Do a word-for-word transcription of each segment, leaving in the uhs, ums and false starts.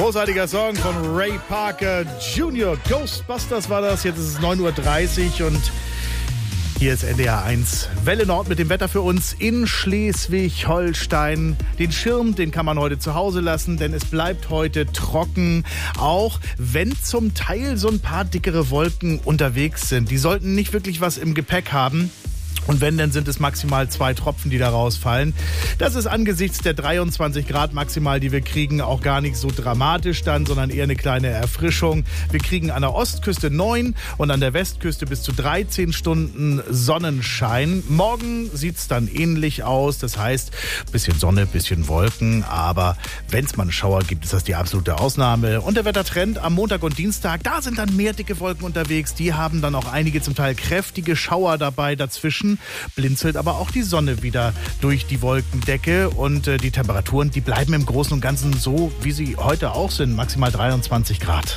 Großartiger Song von Ray Parker Junior Ghostbusters war das. Jetzt ist es neun Uhr dreißig und hier ist N D R eins Welle Nord mit dem Wetter für uns in Schleswig-Holstein. Den Schirm, den kann man heute zu Hause lassen, denn es bleibt heute trocken. Auch wenn zum Teil so ein paar dickere Wolken unterwegs sind. Die sollten nicht wirklich was im Gepäck haben. Und wenn, dann sind es maximal zwei Tropfen, die da rausfallen. Das ist angesichts der dreiundzwanzig Grad maximal, die wir kriegen, auch gar nicht so dramatisch dann, sondern eher eine kleine Erfrischung. Wir kriegen an der Ostküste neun und an der Westküste bis zu dreizehn Stunden Sonnenschein. Morgen sieht's dann ähnlich aus. Das heißt, bisschen Sonne, bisschen Wolken. Aber wenn es mal einen Schauer gibt, ist das die absolute Ausnahme. Und der Wettertrend am Montag und Dienstag, da sind dann mehr dicke Wolken unterwegs. Die haben dann auch einige zum Teil kräftige Schauer dabei dazwischen. Blinzelt aber auch die Sonne wieder durch die Wolkendecke und äh, die Temperaturen, die bleiben im Großen und Ganzen so, wie sie heute auch sind, maximal dreiundzwanzig Grad.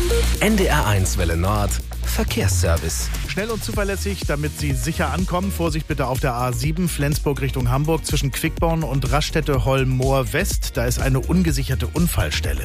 N D R eins Welle Nord Verkehrsservice. Schnell und zuverlässig, damit Sie sicher ankommen. Vorsicht bitte auf der A sieben Flensburg Richtung Hamburg zwischen Quickborn und Raststätte-Holmoor West. Da ist eine ungesicherte Unfallstelle.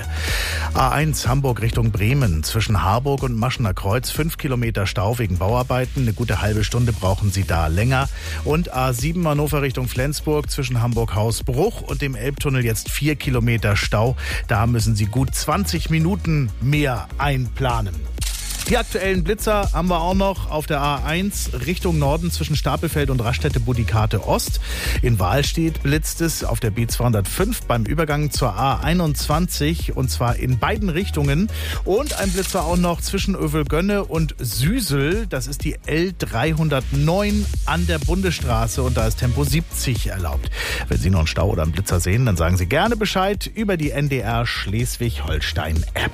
A eins Hamburg Richtung Bremen zwischen Harburg und Maschener Kreuz. Fünf Kilometer Stau wegen Bauarbeiten. Eine gute halbe Stunde brauchen Sie da länger. Und A sieben Hannover Richtung Flensburg zwischen Hamburg-Hausbruch und dem Elbtunnel jetzt vier Kilometer Stau. Da müssen Sie gut zwanzig Minuten mehr einplanen. Die aktuellen Blitzer haben wir auch noch auf der A eins Richtung Norden zwischen Stapelfeld und Raststätte Budikate Ost. In Wahlstedt blitzt es auf der B zweihundertfünf beim Übergang zur A einundzwanzig und zwar in beiden Richtungen. Und ein Blitzer auch noch zwischen Övelgönne und Süsel. Das ist die L dreihundertneun an der Bundesstraße und da ist Tempo siebzig erlaubt. Wenn Sie noch einen Stau oder einen Blitzer sehen, dann sagen Sie gerne Bescheid über die N D R Schleswig-Holstein-App.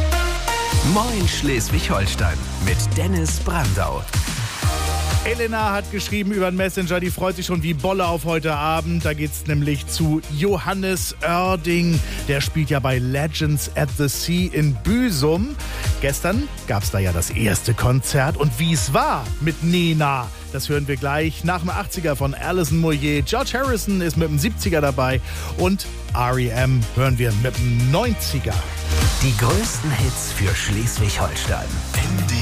Moin Schleswig-Holstein mit Dennis Brandau. Elena hat geschrieben über den Messenger, die freut sich schon wie Bolle auf heute Abend. Da geht's nämlich zu Johannes Oerding. Der spielt ja bei Legends at the Sea in Büsum. Gestern gab's da ja das erste Konzert. Und wie es war mit Nena, das hören wir gleich nach dem achtziger von Alison Moyet. George Harrison ist mit dem siebziger dabei und R E M hören wir mit dem neunziger. Die größten Hits für Schleswig-Holstein. N D